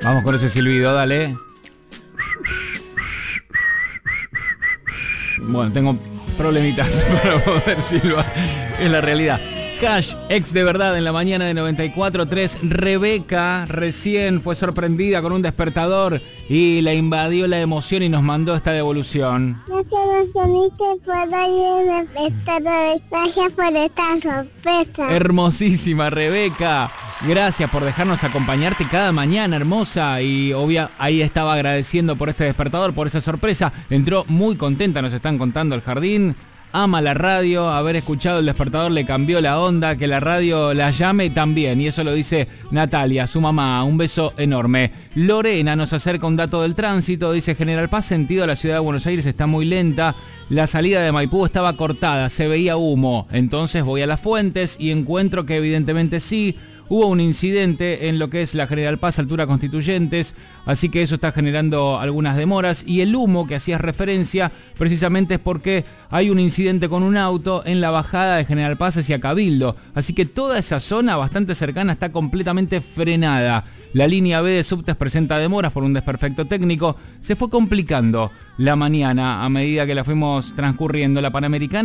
Vamos con ese silbido, dale. Bueno, tengo problemitas para poder silbar. Es la realidad. Cash, ex de verdad en la mañana de 94.3. Rebeca recién fue sorprendida con un despertador y la invadió la emoción y nos mandó esta devolución. Gracias por esta sorpresa. Hermosísima, Rebeca. Gracias por dejarnos acompañarte cada mañana, hermosa. Y ahí estaba agradeciendo por este despertador, por esa sorpresa. Entró muy contenta, nos están contando el jardín. Ama la radio, haber escuchado el despertador le cambió la onda, que la radio la llame también, y eso lo dice Natalia, su mamá. Un beso enorme. Lorena nos acerca un dato del tránsito, dice: General Paz sentido a la ciudad de Buenos Aires está muy lenta, la salida de Maipú estaba cortada, se veía humo, entonces voy a Las Fuentes y encuentro que evidentemente sí. Hubo un incidente en lo que es la General Paz, altura Constituyentes, así que eso está generando algunas demoras. Y el humo que hacías referencia precisamente es porque hay un incidente con un auto en la bajada de General Paz hacia Cabildo. Así que toda esa zona bastante cercana está completamente frenada. La línea B de subtes presenta demoras por un desperfecto técnico. Se fue complicando la mañana a medida que la fuimos transcurriendo. La Panamericana